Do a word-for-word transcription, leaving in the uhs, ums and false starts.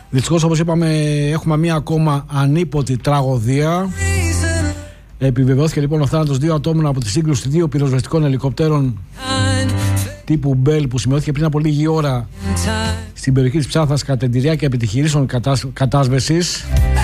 Δυστυχώς, όπως είπαμε, έχουμε μία ακόμα ανίποτη τραγωδία. Επιβεβαιώθηκε λοιπόν ο θάνατος δύο ατόμων από τη σύγκρουση δύο πυροσβεστικών ελικόπτερων τύπου Bell που σημειώθηκε πριν από λίγη ώρα στην περιοχή της Ψάθας κατά την Τυριά και επιχειρήσεων κατάσβεσης.